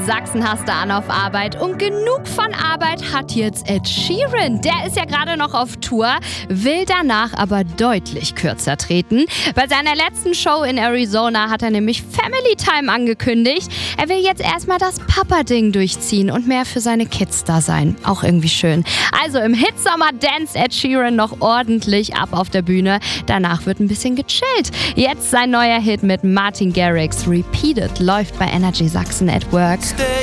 Sachsen hast du an auf Arbeit und genug von Arbeit hat jetzt Ed Sheeran. Der ist ja gerade noch auf Tour, will danach aber deutlich kürzer treten. Bei seiner letzten Show in Arizona hat er nämlich Family Time angekündigt. Er will jetzt erstmal das Papa-Ding durchziehen und mehr für seine Kids da sein. Auch irgendwie schön. Also im Hitsommer dance Ed Sheeran noch ordentlich ab auf der Bühne. Danach wird ein bisschen gechillt. Jetzt sein neuer Hit mit Martin Garrix, Repeated, läuft bei Energy Sachsen at Work.